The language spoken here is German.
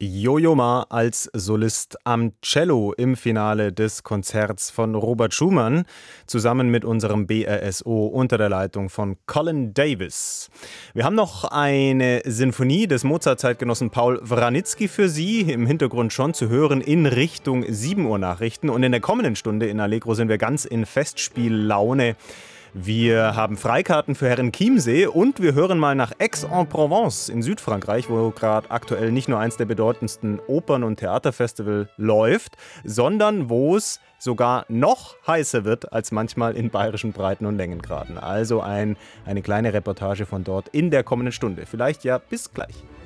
Jojo Ma als Solist am Cello im Finale des Konzerts von Robert Schumann zusammen mit unserem BRSO unter der Leitung von Colin Davis. Wir haben noch eine Sinfonie des Mozart-Zeitgenossen Paul Wranitzky für Sie, im Hintergrund schon zu hören in Richtung 7 Uhr Nachrichten. Und in der kommenden Stunde in Allegro sind wir ganz in Festspiellaune. Wir haben Freikarten für Herren Chiemsee und wir hören mal nach Aix-en-Provence in Südfrankreich, wo gerade aktuell nicht nur eins der bedeutendsten Opern- und Theaterfestival läuft, sondern wo es sogar noch heißer wird als manchmal in bayerischen Breiten- und Längengraden. Also eine kleine Reportage von dort in der kommenden Stunde. Vielleicht ja bis gleich.